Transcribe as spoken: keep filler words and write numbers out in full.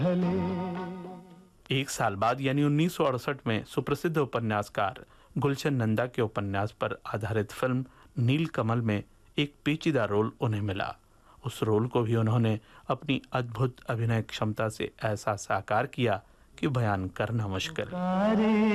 एक साल बाद यानी उन्नीस सौ अड़सठ में सुप्रसिद्ध उपन्यासकार गुलशन नंदा के उपन्यास पर आधारित फिल्म नीलकमल में एक पेचीदा रोल उन्हें मिला। उस रोल को भी उन्होंने अपनी अद्भुत अभिनय क्षमता से ऐसा साकार किया कि बयान करना मुश्किल।